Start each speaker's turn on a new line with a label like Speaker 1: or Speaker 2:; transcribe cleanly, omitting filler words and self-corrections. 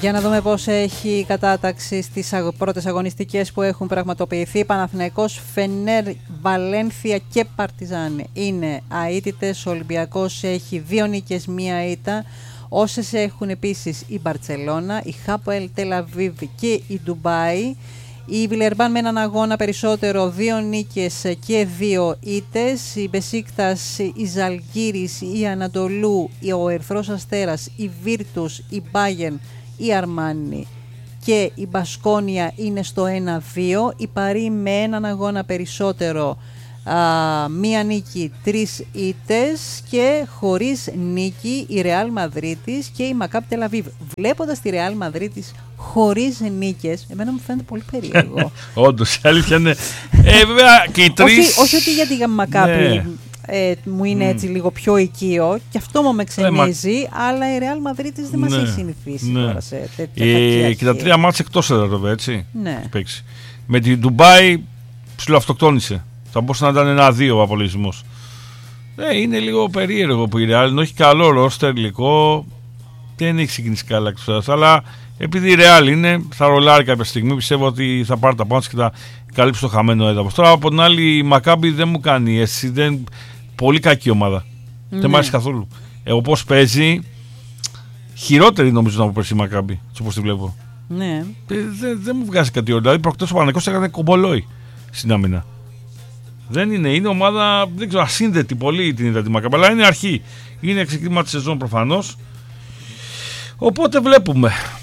Speaker 1: Για να δούμε πώς έχει η κατάταξη στις πρώτες αγωνιστικές που έχουν πραγματοποιηθεί. Παναθηναϊκός, Φενέρ, Βαλένθια και Παρτιζάν είναι αίτητες. Ο Ολυμπιακός έχει 2 νίκες, 1 ήττα. Όσες έχουν επίσης η Μπαρτσελώνα, η Χάποελ Τελαβίβ και η Ντουμπάι. Η Βιλερμπάν με έναν αγώνα περισσότερο, 2 νίκες και 2 ήττες. Η Μπεσίκτας, η Ζαλγκύρης, η Ανατολού, ο Ερθρός Αστέρας, η Βίρτους, η Μπάγεν, η Αρμάνι και η Μπασκόνια είναι στο 1-2. Η Παρί με έναν αγώνα περισσότερο, 1 νίκη, 3 ήττες και χωρίς νίκη η Ρεάλ Μαδρίτης και η Μακάμπι Τελαβίβ. Βλέποντας τη Ρεάλ Μαδρίτης χωρίς νίκες, εμένα μου φαίνεται πολύ περίεργο.
Speaker 2: Όντως, η αλήθεια είναι. Βέβαια και οι τρεις.
Speaker 1: Όχι ότι για τη Μακάμπι μου είναι έτσι λίγο πιο οικείο και αυτό μου με ξενίζει, αλλά η Ρεάλ Μαδρίτης δεν μας έχει συνηθίσει τώρα σε τέτοια.
Speaker 2: Και τα 3 μάτς εκτός έδρα, έτσι.
Speaker 1: Ναι.
Speaker 2: Με την Ντουμπάι ψιλοαυτοκτόνησε. Θα μπορούσε να ήταν 1-2 ο απολογισμός. Είναι λίγο περίεργο που η Real ενώ έχει καλό ρόστερ υλικό, δεν έχει ξεκινήσει καλά εκτός, αλλά επειδή η Real είναι, θα ρολάρει κάποια στιγμή. Πιστεύω ότι θα πάρει τα πάνω και θα καλύψει το χαμένο έδαφος. Τώρα από την άλλη, η Μακάμπι δεν μου κάνει αίσθηση. Πολύ κακή ομάδα. Δεν μου άρεσε καθόλου. Εγώ πώς παίζει, χειρότερη νομίζω να πω πέρσι η Μακάμπι, όπως τη βλέπω.
Speaker 1: Ναι.
Speaker 2: Δεν μου βγάζει κάτι άλλο. Δηλαδή, προχτές ο Παναθηναϊκός έκανε κομπολόι στην άμυνα. Δεν είναι ομάδα, δεν ξέρω, ασύνδετη πολύ την είδα τη Μακάμπι, αλλά είναι αρχή. Είναι ξεκίνημα τη σεζόν προφανώς. Οπότε βλέπουμε.